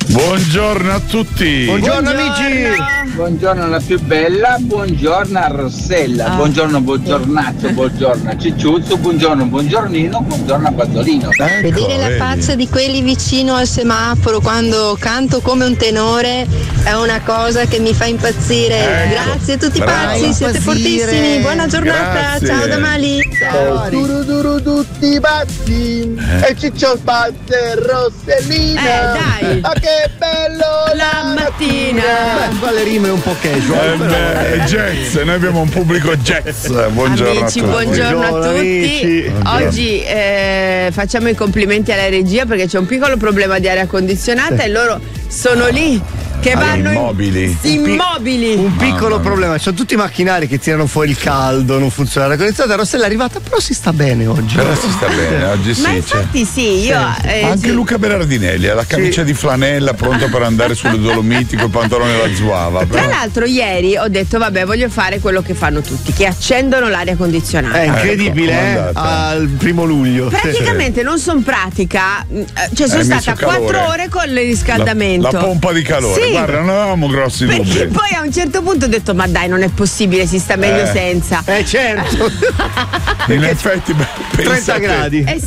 Buongiorno a tutti. Buongiorno amici. Buongiorno alla più bella, buongiorno a Rossella, buongiorno buongiornazzo, buongiorno a Cicciuzzo, buongiorno buongiornino, buongiorno a Bazzolino. Vedere la faccia di quelli vicino al semaforo quando canto come un tenore è una cosa che mi fa impazzire. Grazie a tutti pazzi, siete fortissimi. Buona giornata, Grazie. ciao da Mali. Duru duru tutti pazzi e Ciccio Spazio e Rossellina. Dai. Ma che bello La mattina. Qua le rime un po' casual. È jazz, noi abbiamo un pubblico jazz. Buongiorno Amici, a tutti. buongiorno a tutti. Amici. Oggi facciamo i complimenti alla regia perché c'è un piccolo problema di aria condizionata e loro sono lì che vanno immobili. immobili. Un piccolo problema, sono tutti macchinari che tirano fuori il caldo, non funziona la condizionata. Rossella è arrivata, però si sta bene oggi. Però si sta bene, oggi sì. Ma c'è. infatti sì, io Anche sì. Luca Berardinelli ha la camicia di flanella pronto per andare sulle Dolomiti col pantalone e la zuava. Tra Però... l'altro ieri ho detto vabbè voglio fare quello che fanno tutti, che accendono l'aria condizionata. È incredibile, com'è andata? al 1 luglio. Praticamente non sono pratica, cioè sono Hai stata messo calore. 4 ore con il riscaldamento. La pompa di calore, Sì. guarda, non avevamo grossi Perché dubbi. poi a un certo punto ho detto ma dai non è possibile, si sta meglio senza. Certo. In effetti, 30 gradi. Eh